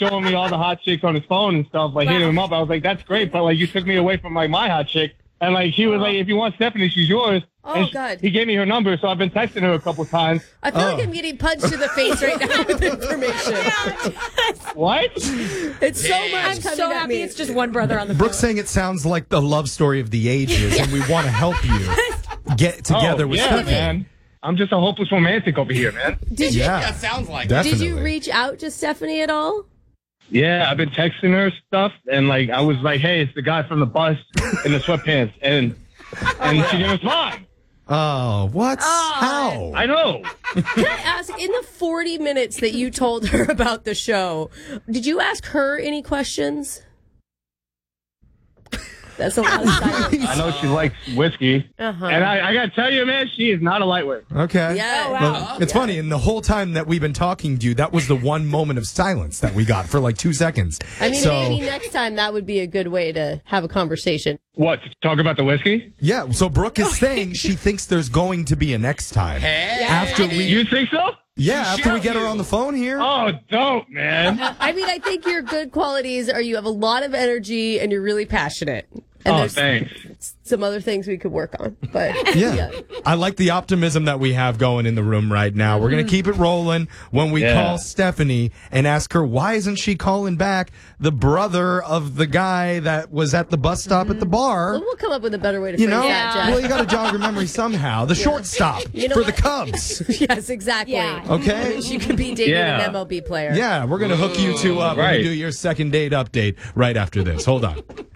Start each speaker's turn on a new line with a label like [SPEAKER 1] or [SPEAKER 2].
[SPEAKER 1] showing me all the hot chicks on his phone and stuff, like hitting him up. I was like, that's great, but like you took me away from like my hot chick. And like she was like, if you want Stephanie, she's yours.
[SPEAKER 2] Oh,
[SPEAKER 1] and
[SPEAKER 2] God.
[SPEAKER 1] He gave me her number, so I've been texting her a couple times.
[SPEAKER 2] I feel like I'm getting punched in the face right now with information.
[SPEAKER 1] What?
[SPEAKER 2] It's so much
[SPEAKER 3] I'm
[SPEAKER 2] coming
[SPEAKER 3] so
[SPEAKER 2] at
[SPEAKER 3] happy
[SPEAKER 2] me.
[SPEAKER 3] it's just one brother on the
[SPEAKER 4] Brooke's
[SPEAKER 3] phone.
[SPEAKER 4] saying it sounds like the love story of the ages, and we want to help you get together with
[SPEAKER 1] yeah,
[SPEAKER 4] Stephanie.
[SPEAKER 1] man. I'm just a hopeless romantic over here, man.
[SPEAKER 2] Did you
[SPEAKER 4] Yeah,
[SPEAKER 5] sounds like
[SPEAKER 4] definitely.
[SPEAKER 2] Did you reach out to Stephanie at all?
[SPEAKER 1] Yeah, I've been texting her stuff, and like I was like, hey, it's the guy from the bus in the sweatpants, and she didn't respond.
[SPEAKER 4] Oh, what? How?
[SPEAKER 1] I know.
[SPEAKER 2] Can I ask, in the 40 minutes that you told her about the show, did you ask her any questions? That's a lot of silence.
[SPEAKER 1] I know she likes whiskey,
[SPEAKER 2] Uh-huh.
[SPEAKER 1] and I gotta tell you, man, she is not a lightweight.
[SPEAKER 4] Okay.
[SPEAKER 2] Yeah. Oh,
[SPEAKER 3] wow.
[SPEAKER 4] Well, it's funny, and the whole time that we've been talking to you, that was the one moment of silence that we got for like 2 seconds.
[SPEAKER 2] I mean,
[SPEAKER 4] so,
[SPEAKER 2] maybe next time that would be a good way to have a conversation.
[SPEAKER 1] What? To talk about the whiskey?
[SPEAKER 4] yeah, so Brooke is saying she thinks there's going to be a next time. After we,
[SPEAKER 1] You think so?
[SPEAKER 4] after we get her on the phone here.
[SPEAKER 1] Oh, dope, man.
[SPEAKER 2] I mean, I think your good qualities are you have a lot of energy and you're really passionate. And
[SPEAKER 1] Oh,
[SPEAKER 2] there's
[SPEAKER 1] thanks.
[SPEAKER 2] some other things we could work on. But
[SPEAKER 4] Yeah. I like the optimism that we have going in the room right now. We're going to keep it rolling when we call Stephanie and ask her, why isn't she calling back the brother of the guy that was at the bus stop at the bar?
[SPEAKER 2] we'll come up with a better way to
[SPEAKER 4] You
[SPEAKER 2] phrase
[SPEAKER 4] know?
[SPEAKER 2] that, Jack.
[SPEAKER 4] Well, you got to jog her memory somehow. The shortstop
[SPEAKER 2] You know
[SPEAKER 4] for
[SPEAKER 2] what?
[SPEAKER 4] the Cubs.
[SPEAKER 2] Yes, exactly.
[SPEAKER 3] Yeah.
[SPEAKER 4] Okay?
[SPEAKER 2] She could be dating
[SPEAKER 1] Yeah.
[SPEAKER 2] an MLB player.
[SPEAKER 4] Yeah, we're going to hook you two up. We're going
[SPEAKER 1] Right.
[SPEAKER 4] to do your second date update right after this. Hold on.